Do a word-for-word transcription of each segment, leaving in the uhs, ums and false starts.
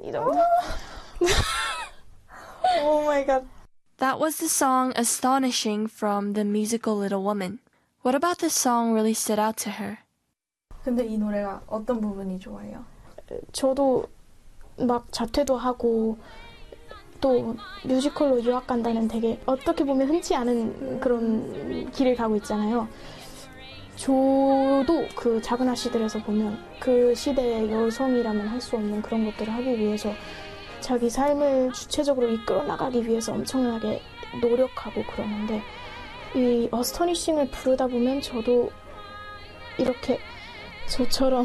이 정도. Oh my god. That was the song Astonishing from the musical Little Woman. What about this song really stood out to her? 근데 이 노래가 어떤 부분이 좋아요? 저도 막 자퇴도 하고 또 뮤지컬로 유학 간다는 되게 어떻게 보면 흔치 않은 그런 길을 가고 있잖아요. 저도 그 작은 아씨들에서 보면 그 시대의 여성이라면 할 수 없는 그런 것들을 하기 위해서 자기 삶을 주체적으로 이끌어 나가기 위해서 엄청나게 노력하고 그러는데 이 어스토니싱을 부르다 보면 저도 이렇게 저처럼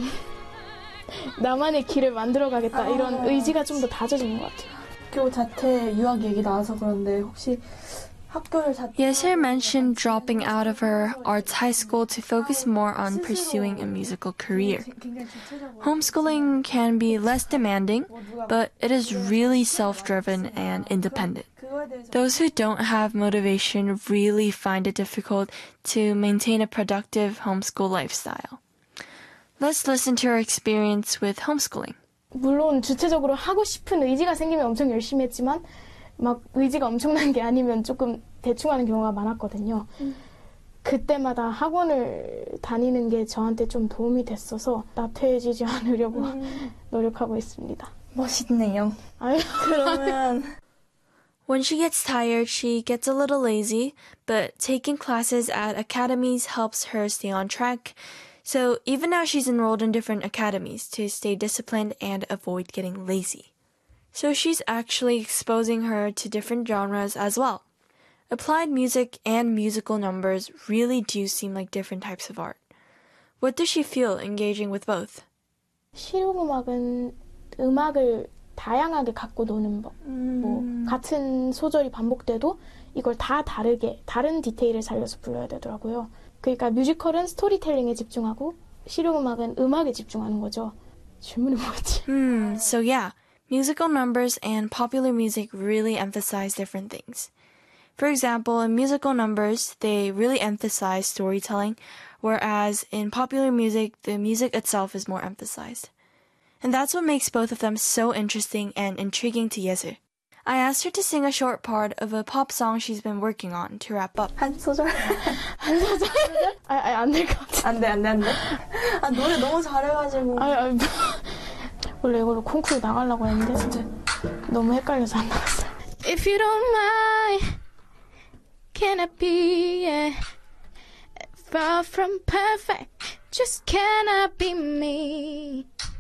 나만의 길을 만들어가겠다 이런 의지가 좀 더 다져지는 것 같아요. 학교 자퇴 유학 얘기 나와서 그런데 혹시 학교를 자퇴... Yesir mentioned dropping out of her arts high school to focus more on pursuing a musical career. Homeschooling can be less demanding, but it is really self-driven and independent. Those who don't have motivation really find it difficult to maintain a productive homeschool lifestyle. Let's listen to her experience with homeschooling. 물론 주체적으로 하고 싶은 의지가 생기면 엄청 열심히 했지만 막 의지가 엄청난 게 아니면 조금 대충 하는 경우가 많았거든요. 음. 그때마다 학원을 다니는 게 저한테 좀 도움이 됐어서 나태해지지 않으려고 음. 노력하고 있습니다. 멋있네요. 아유, 그러면 When she gets tired, she gets a little lazy, but taking classes at academies helps her stay on track. So even now she's enrolled in different academies to stay disciplined and avoid getting lazy. So she's actually exposing her to different genres as well. Applied music and musical numbers really do seem like different types of art. What does she feel engaging with both? 실용음악은 음악을 다양하게 갖고 노는 법. 음. 뭐 같은 소절이 반복돼도 이걸 다 다르게 다른 디테일을 살려서 불러야 되더라고요. 그러니까 뮤지컬은 스토리텔링에 집중하고 실용음악은 음악에 집중하는 거죠. 질문이 뭐였지? Hmm, so yeah. Musical numbers and popular music really emphasize different things. For example, in musical numbers, they really emphasize storytelling, whereas in popular music, the music itself is more emphasized. And that's what makes both of them so interesting and intriguing to Yesir. I asked her to sing a short part of a pop song she's been working on to wrap up. 한 소절? 한 소절? 아, 아, 안 될 것 같아. 안 돼, 안 돼, 안 돼. 아, 노래 너무 잘해가지고. 아, 아, 원래 이걸로 콩쿠르 나가려고 했는데 진짜 너무 헷갈려서 안 나갔어요. If you don't mind, can I be yeah, far from perfect? Just can I be me?